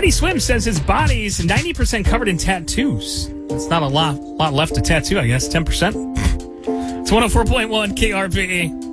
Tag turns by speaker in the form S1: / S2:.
S1: Timmy Swim says his body's 90% covered in tattoos. That's not a lot left to tattoo, I guess. 10%. It's 104.1 KRPE.